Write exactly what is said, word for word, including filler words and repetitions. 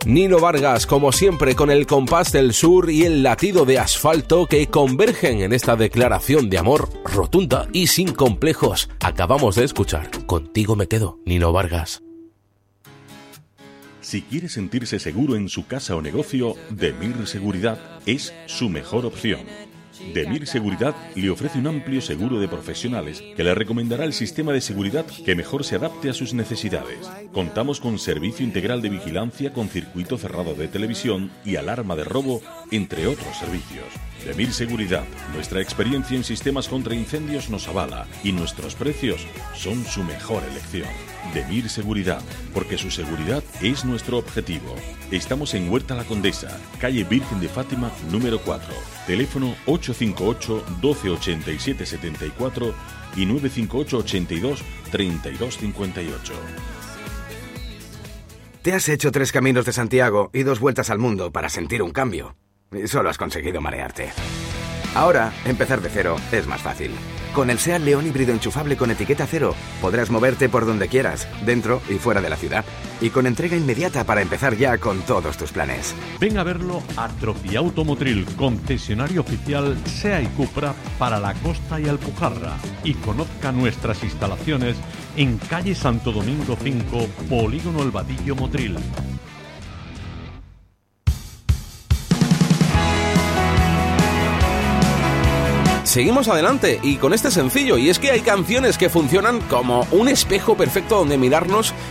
Nino Vargas, como siempre, con el compás del sur y el latido de asfalto que convergen en esta declaración de amor rotunda y sin complejos. Acabamos de escuchar Contigo me quedo, Nino Vargas. Si quiere sentirse seguro en su casa o negocio, Demir Seguridad es su mejor opción. Demir Seguridad le ofrece un amplio seguro de profesionales que le recomendará el sistema de seguridad que mejor se adapte a sus necesidades. Contamos con servicio integral de vigilancia con circuito cerrado de televisión y alarma de robo, entre otros servicios. Demir Seguridad, nuestra experiencia en sistemas contra incendios nos avala y nuestros precios son su mejor elección. Demir Seguridad, porque su seguridad es nuestro objetivo. Estamos en Huerta La Condesa, calle Virgen de Fátima, número cuatro. Teléfono ocho cinco ocho, doce ochenta y siete setenta y cuatro y nueve cinco ocho, ochenta y dos, treinta y dos cincuenta y ocho. Te has hecho tres caminos de Santiago y dos vueltas al mundo para sentir un cambio. Y solo has conseguido marearte. Ahora, empezar de cero es más fácil. Con el SEAT León híbrido enchufable con etiqueta cero, podrás moverte por donde quieras, dentro y fuera de la ciudad. Y con entrega inmediata para empezar ya con todos tus planes. Ven a verlo a Trofi Automotril, concesionario oficial SEA y Cupra para la Costa y Alpujarra. Y conozca nuestras instalaciones en calle Santo Domingo cinco, Polígono El Vadillo Motril. Seguimos adelante y con este sencillo, y es que hay canciones que funcionan como un espejo perfecto donde mirarnos